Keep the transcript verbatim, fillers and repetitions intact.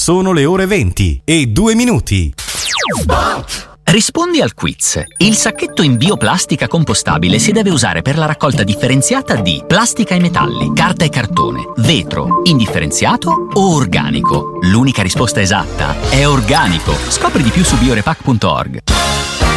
Sono le ore venti e due minuti. Rispondi al quiz. Il sacchetto in bioplastica compostabile si deve usare per la raccolta differenziata di plastica e metalli, carta e cartone, vetro, indifferenziato o organico. L'unica risposta esatta è organico. Scopri di più su biorepack punto org.